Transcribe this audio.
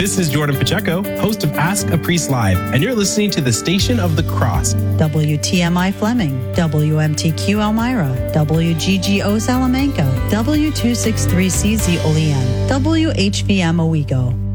This is Jordan Pacheco, host of Ask a Priest Live, and you're listening to the Station of the Cross. WTMI Fleming, WMTQ Elmira, WGGO Salamanca, W263CZ Olean, WHVM Owego.